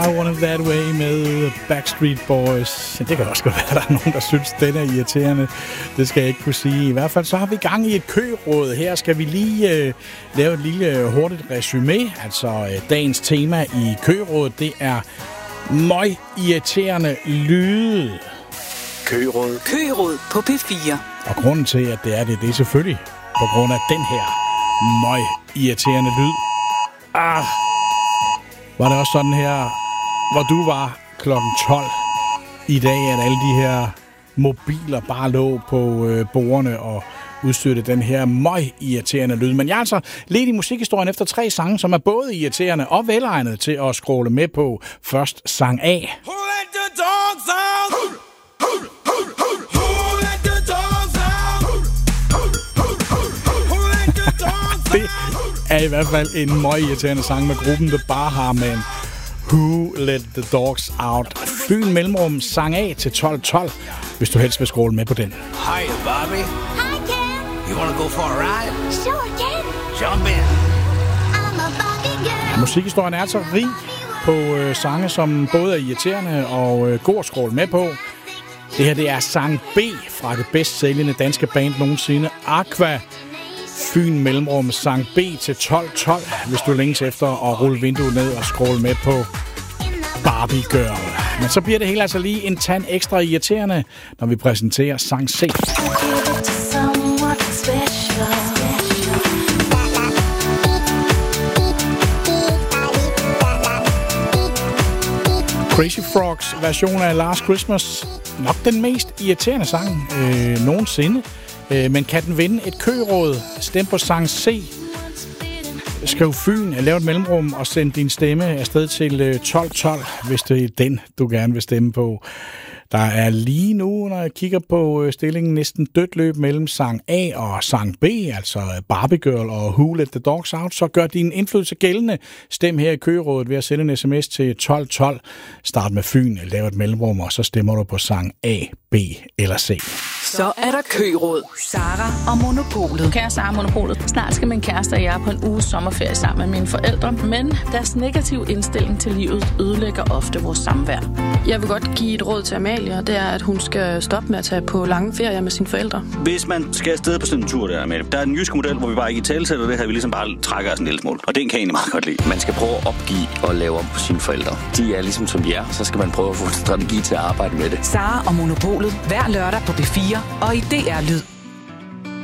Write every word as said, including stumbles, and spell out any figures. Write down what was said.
I Want It That Way med Backstreet Boys. Det kan også godt være, at der er nogen, der synes, den er irriterende. Det skal jeg ikke kunne sige. I hvert fald så har vi gang i et køråd. Her skal vi lige øh, lave et lille hurtigt resume. Altså øh, dagens tema i kørådet, det er møg irriterende lyde. Køråd. Køråd på P fire. Og grunden til, at det er det, det er selvfølgelig på grund af den her møg irriterende lyd. Ah, var det også sådan her, hvor du var klokken tolv i dag, at alle de her mobiler bare lå på øh, bordene og udstødte den her møg irriterende lyd. Men jeg er altså lidt i musikhistorien efter tre sange, som er både irriterende og velegnet til at scrolle med på. Først sang A. Who let the dogs out? Who, who, who, who, who let the dogs out? Who, who, who, who, who let the dogs out? Det er i hvert fald en møg irriterende sang med gruppen The Baha Men. Who Let The Dogs Out. Fyn Mellemrum sang A til tolv tolv, hvis du helst vil scrolle med på den. Hi, Bobby. Hi, Ken. You wanna go for a ride? Sure, Ken. Jump in. I'm a Barbie girl. Musikhistorien er altså rig på øh, sange, som både er irriterende og øh, god at scrolle med på. Det her, det er sang B fra det bedst sælgende danske band nogensinde, Aqua. Fyn Mellemrum sang B til tolv tolv, hvis du længes efter at rulle vinduet ned og scrolle med på Barbie Girl. Men så bliver det hele altså lige en tand ekstra irriterende, når vi præsenterer sang C. Crazy Frogs version af Last Christmas. Nok den mest irriterende sang øh, nogensinde. Men kan den vinde et køråd? Stem på sang C. Skriv Fyn, lav et mellemrum og send din stemme afsted til tolv tolv, hvis det er den, du gerne vil stemme på. Der er lige nu, når jeg kigger på stillingen, næsten dødt løb mellem sang A og sang B, altså Barbie Girl og Who Let The Dogs Out. Så gør din indflydelse gældende. Stem her i kørådet ved at sende en sms til tolv tolv. Start med Fyn, lav et mellemrum, og så stemmer du på sang A, B eller C. Så er der køråd. Sara og Monopolet. Kære Sara og Monopolet. Snart skal min kæreste og jeg på en uges sommerferie sammen med mine forældre, men deres negative indstilling til livet ødelægger ofte vores samvær. Jeg vil godt give et råd til Amalie, og det er, at hun skal stoppe med at tage på lange ferier med sine forældre. Hvis man skal afsted på sådan en tur der, Amalie, der er en jysk model, hvor vi bare ikke i talesætter det her, vi ligesom bare trækker os en lille smule. Og den kan jeg egentlig meget godt lide. Man skal prøve at opgive og lave om på sine forældre. De er ligesom som de er, så skal man prøve at få en strategi til at arbejde med det. Sara og Monopolet hver lørdag på P fire og i D R Lyd.